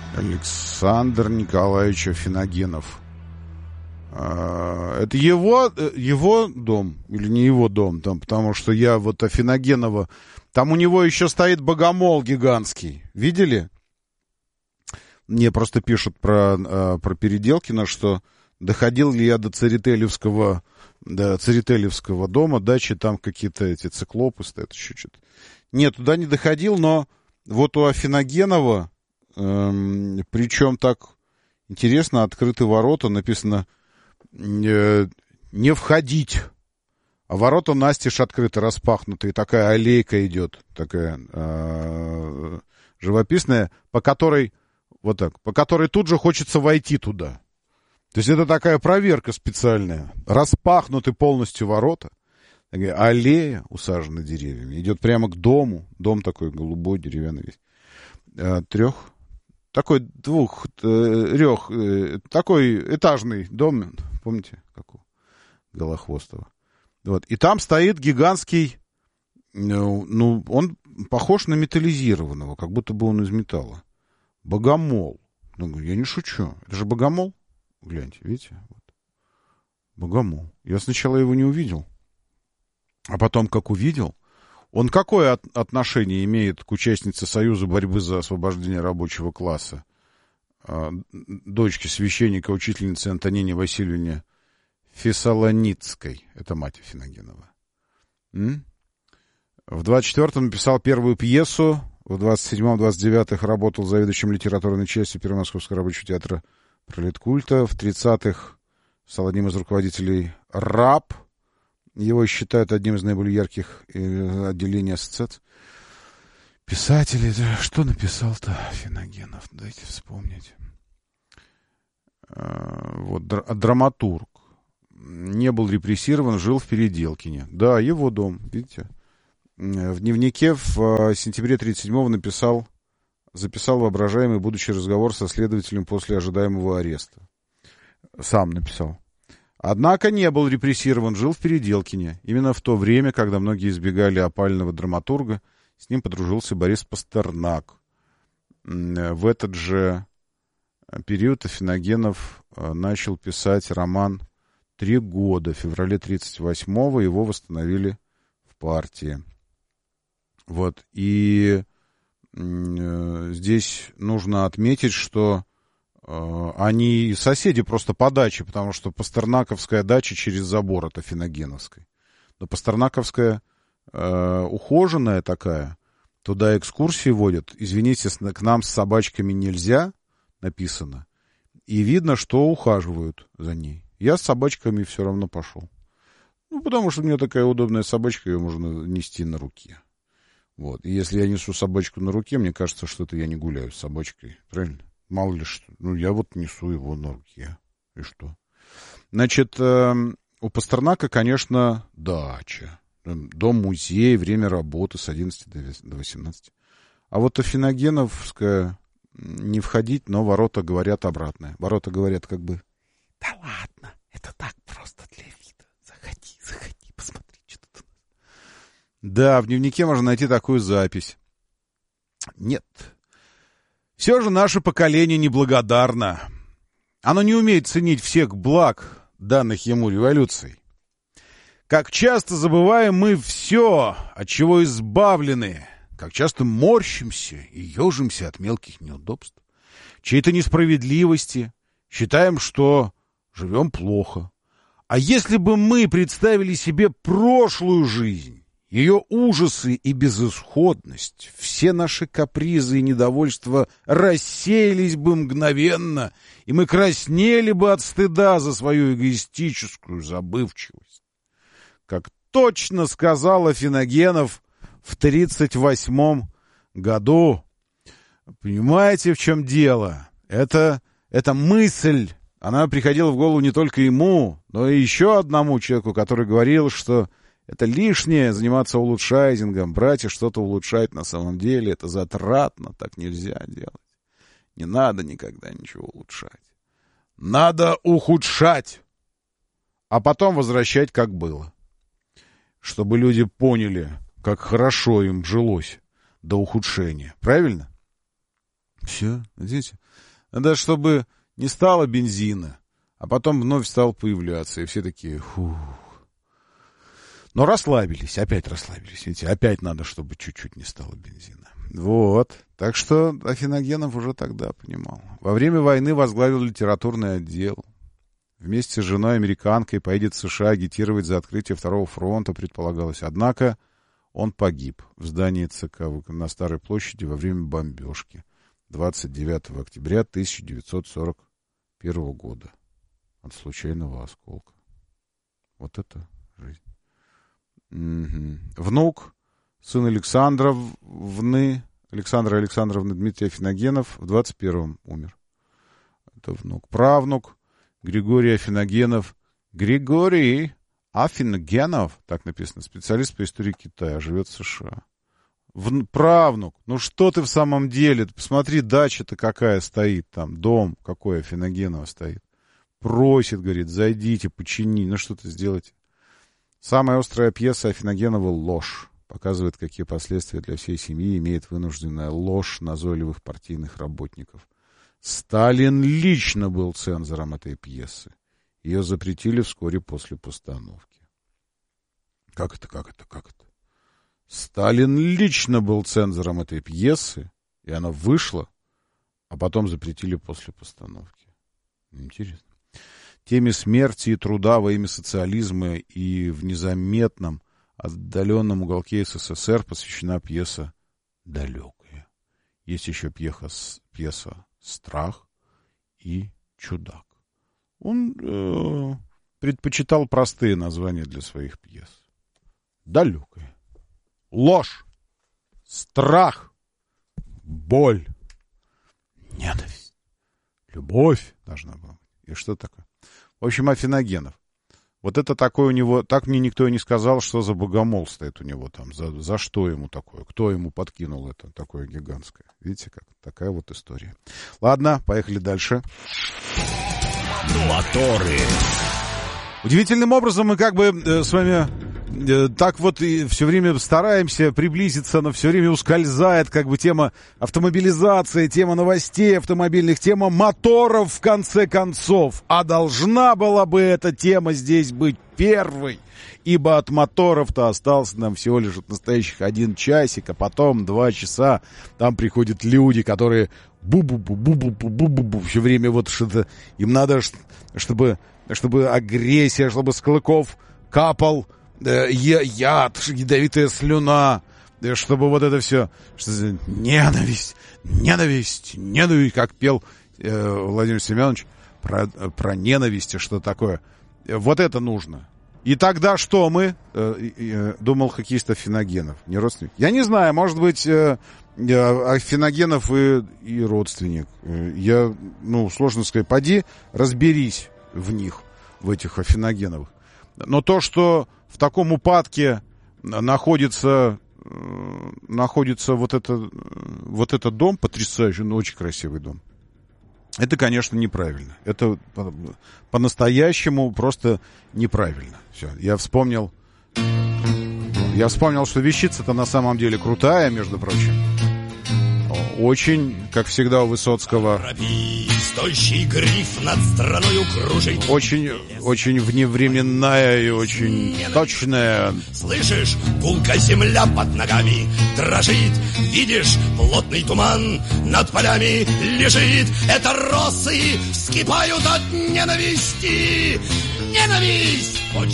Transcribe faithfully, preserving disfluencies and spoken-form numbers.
Александр Николаевич Афиногенов. Это его, его дом или не его дом? Там, потому что я вот Афиногенова... Там у него еще стоит богомол гигантский. Видели? Мне просто пишут про, про Переделкино, что доходил ли я до Церетелевского, до Церетелевского дома, дачи, там какие-то эти циклопы стоят, еще что-то. Нет, туда не доходил, но вот у Афиногенова, эм, причем так интересно, открыты ворота, написано э, «не входить». А ворота настежь открыты, распахнутые, такая аллейка идет, такая э, живописная, по которой, вот так, по которой тут же хочется войти туда. То есть это такая проверка специальная. Распахнуты полностью ворота, такая аллея, усажена деревьями, идет прямо к дому. Дом такой голубой, деревянный весь. Э, трех, такой двух, э, трех, э, такой этажный дом, помните, как у Голохвостова. Вот. И там стоит гигантский, ну, ну, он похож на металлизированного, как будто бы он из металла. Богомол. Ну, я не шучу. Это же богомол. Гляньте, видите? Вот. Богомол. Я сначала его не увидел. А потом, как увидел, он какое от- отношение имеет к участнице Союза борьбы за освобождение рабочего класса? А, дочке священника, учительницы Антонине Васильевне Фессалоницкой. Это мать Афиногенова. М? В двадцать четвёртом написал первую пьесу. В двадцать седьмом — двадцать девятом работал заведующим литературной частью Первомосковского рабочего театра Пролеткульта. В тридцатых стал одним из руководителей РАП. Его считают одним из наиболее ярких отделений ассоциаций. Писатель. Что написал-то Афиногенов? Дайте вспомнить. Вот, драматург. Не был репрессирован, жил в Переделкине. Да, его дом, видите. В дневнике в сентябре тридцать седьмого написал, записал воображаемый будущий разговор со следователем после ожидаемого ареста. Сам написал. Однако не был репрессирован, жил в Переделкине. Именно в то время, когда многие избегали опального драматурга, с ним подружился Борис Пастернак. В этот же период Афиногенов начал писать роман «Три года». В феврале тридцать восьмого его восстановили в партии. Вот. И э, здесь нужно отметить, что э, они соседи просто по даче, потому что Пастернаковская дача через забор от Афиногеновской. Но Пастернаковская э, ухоженная такая, туда экскурсии водят. Извините, к нам с собачками нельзя, написано. И видно, что ухаживают за ней. Я с собачками все равно пошел. Ну, потому что у меня такая удобная собачка, ее можно нести на руке. Вот. И если я несу собачку на руке, мне кажется, что это я не гуляю с собачкой. Правильно? Мало ли что. Ну, я вот несу его на руке. И что? Значит, э, у Пастернака, конечно, дача. Дом-музей, время работы с одиннадцати до восемнадцати. А вот Афиногеновская не входить, но ворота говорят обратное. Ворота говорят как бы: да ладно, это так просто для вида. Заходи, заходи, посмотри, что тут у нас. Да, в дневнике можно найти такую запись. Нет. Все же наше поколение неблагодарно. Оно не умеет ценить всех благ, данных ему революцией. Как часто забываем мы все, от чего избавлены, как часто морщимся и ежимся от мелких неудобств, чьей-то несправедливости, считаем, что живем плохо. А если бы мы представили себе прошлую жизнь, ее ужасы и безысходность, все наши капризы и недовольства рассеялись бы мгновенно, и мы краснели бы от стыда за свою эгоистическую забывчивость. Как точно сказал Афиногенов в тридцать восьмом году. Понимаете, в чем дело? Это, это мысль, она приходила в голову не только ему, но и еще одному человеку, который говорил, что это лишнее заниматься улучшайзингом, брать и что-то улучшать на самом деле. Это затратно, так нельзя делать. Не надо никогда ничего улучшать. Надо ухудшать, а потом возвращать, как было. Чтобы люди поняли, как хорошо им жилось до ухудшения. Правильно? все, видите? Надо, чтобы не стало бензина, а потом вновь стал появляться, и все такие, фух. Но расслабились, опять расслабились, видите, опять надо, чтобы чуть-чуть не стало бензина. Вот, так что Афиногенов уже тогда понимал. Во время войны возглавил литературный отдел. Вместе с женой американкой поедет в США агитировать за открытие Второго фронта, предполагалось. Однако он погиб в здании ЦК на Старой площади во время бомбежки двадцать девятого октября тысяча девятьсот сорок первого года от случайного осколка. Вот это жизнь. Угу. Внук, сын Александровны, Александра Александровны Дмитрий Афиногенов в двадцать первом умер. Это внук. Правнук Григорий Афиногенов. Григорий Афиногенов, так написано, специалист по истории Китая, живет в США. В... Правнук, ну что ты в самом деле? Посмотри, дача-то какая стоит там, дом какой Афиногенова стоит. Просит, говорит, зайдите, почини, ну что-то сделайте. Самая острая пьеса Афиногенова «Ложь». Показывает, какие последствия для всей семьи имеет вынужденная ложь назойливых партийных работников. Сталин лично был цензором этой пьесы. Ее запретили вскоре после постановки. Как это, как это, как это? Сталин лично был цензором этой пьесы, и она вышла, а потом запретили после постановки. Интересно. Теме смерти и труда во имя социализма и в незаметном, отдаленном уголке СССР посвящена пьеса «Далекая». Есть еще пьеса, пьеса «Страх» и «Чудак». Он э, предпочитал простые названия для своих пьес. «Далекая», «Ложь», «Страх», «Боль», «Ненависть», «Любовь» должна была быть. И что такое? В общем, Афиногенов. Вот это такое у него... Так мне никто и не сказал, что за богомол стоит у него там. За, за что ему такое? Кто ему подкинул это такое гигантское? Видите, как? Такая вот история. Ладно, поехали дальше. Моторы. Удивительным образом мы как бы э, с вами э, так вот и все время стараемся приблизиться, но все время ускользает как бы тема автомобилизации, тема новостей автомобильных, тема моторов в конце концов. А должна была бы эта тема здесь быть первой, ибо от моторов-то остался нам всего лишь от настоящих один часик, а потом два часа. Там приходят люди, которые бу-бу-бу-бу-бу-бу-бу-бу все время вот что-то... Им надо, чтобы... чтобы агрессия, чтобы с клыков капал э, яд, ядовитая слюна, э, чтобы вот это все, что за ненависть, ненависть, ненависть, как пел э, Владимир Семенович про, про ненависть, что такое. Э, вот это нужно. И тогда что мы, э, э, думал хоккеист Афиногенов, не родственник? Я не знаю, может быть, э, Афиногенов и, и родственник. Э, я, ну, сложно сказать, поди, разберись в них, в этих Афиногеновых. Но то, что в таком упадке находится, находится вот, это, вот этот дом, потрясающий, ну, очень красивый дом, это, конечно, неправильно. Это по-настоящему просто неправильно. Все, я вспомнил, я вспомнил, что вещица-то на самом деле крутая, между прочим. Очень, как всегда у Высоцкого, Тощий гриф над страною кружит. Очень, очень вневременная и очень Ненависть. Точная. Слышишь, гулка земля под ногами дрожит. Видишь, плотный туман над полями лежит. Это росы вскипают от ненависти. Ненависть!